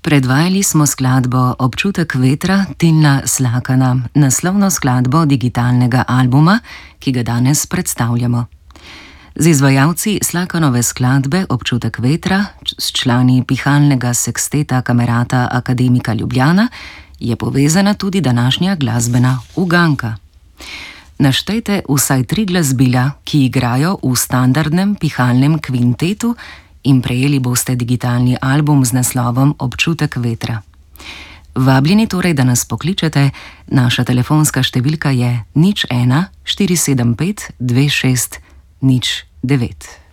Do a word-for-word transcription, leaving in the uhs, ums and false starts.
Predvajali smo skladbo Občutek vetra Tilna Slakana, naslovno skladbo digitalnega albuma, ki ga danes predstavljamo. Z izvajalci Slakanove skladbe Občutek vetra, s člani pihalnega seksteta Kamerata Akademika Ljubljana, je povezana tudi današnja glasbena uganka. Naštejte vsaj tri glasbila, ki igrajo v standardnem pihalnem kvintetu, in prejeli boste digitalni album z naslovom Občutek vetra. Vabljeni torej, da nas pokličete, naša telefonska številka je nič ena štiri sedem pet dve šest nič devet.